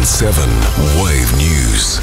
7 Wave News.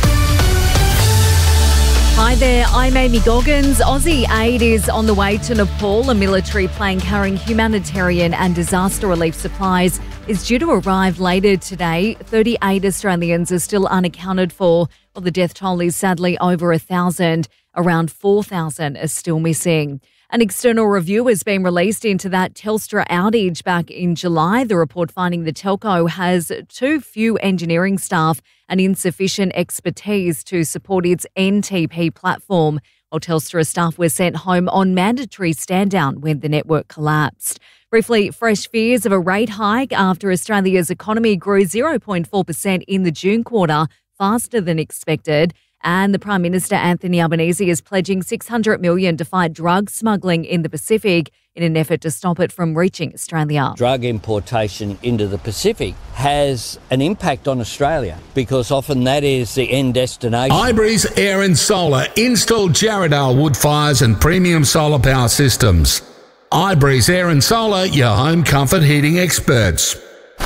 Hi there, I'm Amy Goggins. Aussie aid is on the way to Nepal. A military plane carrying humanitarian and disaster relief supplies is due to arrive later today. 38 Australians are still unaccounted for, while the death toll is sadly over 1,000. Around 4,000 are still missing. An external review has been released into that Telstra outage back in July. The report finding the telco has too few engineering staff and insufficient expertise to support its NTP platform, while Telstra staff were sent home on mandatory stand-down when the network collapsed. Briefly, fresh fears of a rate hike after Australia's economy grew 0.4% in the June quarter, faster than expected. And the Prime Minister, Anthony Albanese, is pledging $600 million to fight drug smuggling in the Pacific in an effort to stop it from reaching Australia. Drug importation into the Pacific has an impact on Australia because often that is the end destination. iBreeze Air and Solar install Jarrahdale wood fires and premium solar power systems. iBreeze Air and Solar, your home comfort heating experts.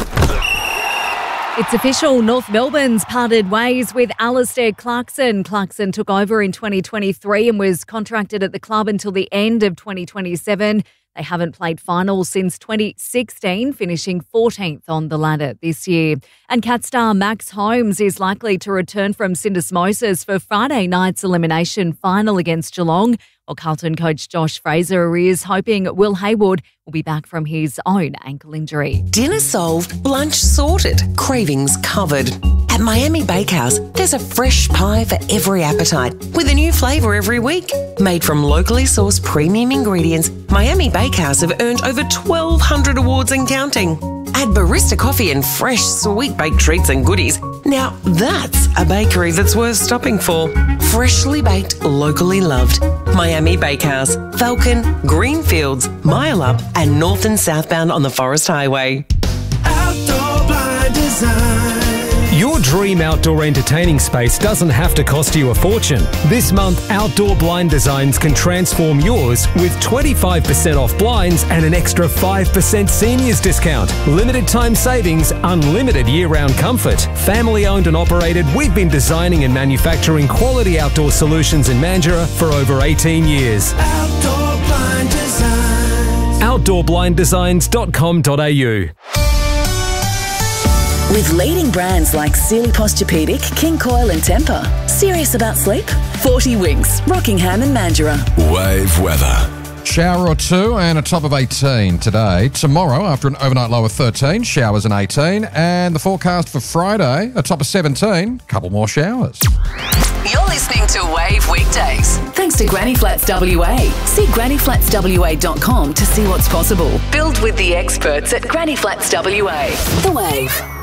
It's official, North Melbourne's parted ways with Alistair Clarkson. Clarkson took over in 2023 and was contracted at the club until the end of 2027. They haven't played finals since 2016, finishing 14th on the ladder this year. And Cat star Max Holmes is likely to return from syndesmosis for Friday night's elimination final against Geelong, while Carlton coach Josh Fraser is hoping Will Haywood will be back from his own ankle injury. Dinner solved, lunch sorted, cravings covered. At Miami Bakehouse, there's a fresh pie for every appetite, with a new flavour every week. Made from locally sourced premium ingredients, Miami Bakehouse have earned over 1,200 awards and counting. Add barista coffee and fresh, sweet baked treats and goodies. Now that's a bakery that's worth stopping for. Freshly baked, locally loved. Miami Bakehouse, Falcon, Greenfields, Mile Up and north and southbound on the Forest Highway. Outdoor Blind Design. Your dream outdoor entertaining space doesn't have to cost you a fortune. This month, Outdoor Blind Designs can transform yours with 25% off blinds and an extra 5% seniors discount. Limited time savings, unlimited year-round comfort. Family owned and operated, we've been designing and manufacturing quality outdoor solutions in Mandurah for over 18 years. Outdoor Blind Designs. OutdoorBlindDesigns.com.au. With leading brands like Sealy Posturepedic, King Coil and Tempur. Serious about sleep? 40 Winks, Rockingham and Mandurah. Wave weather. Shower or two and a top of 18 today. Tomorrow, after an overnight low of 13, showers and 18. And the forecast for Friday, a top of 17, couple more showers. You're listening to Wave Weekdays. Thanks to Granny Flats WA. See grannyflatswa.com to see what's possible. Build with the experts at Granny Flats WA. The Wave.